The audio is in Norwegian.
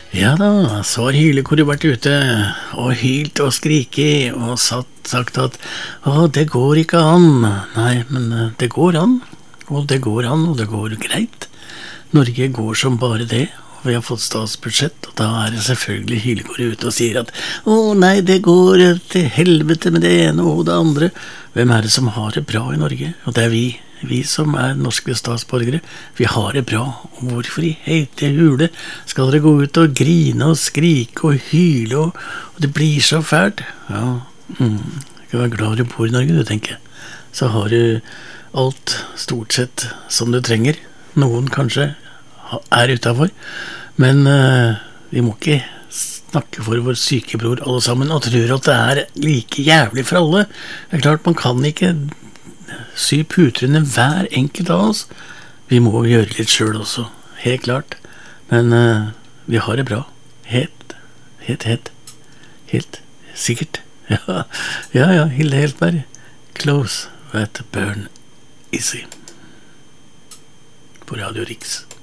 Ja da, så har hylekoret vært ute og hylt og skriket og sagt at det går ikke an. Nei, men det går an, og det går an, og det går greit. Norge går som bare det, og vi har fått statsbudsjett, og da er det selvfølgelig hylekoret ute og sier at nei, det går til helvete med det ene og det andre. Hvem er det som har det bra i Norge? Og det er vi. Vi som er norske statsborgere, vi har det bra, og hvorfor i heite hule skal dere gå ut og grine og skrike og hyle, og det blir så fælt? Ja, skal være glad du bor i Norge, du, tenker jeg. Så har du alt stort sett som du trenger. Noen kanskje er utenfor, men vi må ikke snakke for vår syke bror alle sammen, og tror at det er like jævlig for alle. Det er klart, man kan ikke sy putrene hver enkelt av oss. Vi må gjøre litt selv også, helt klart. Men vi har det bra. Helt sikkert. Ja, Hilde Heltberg. Close that burn easy. På Radio Riks.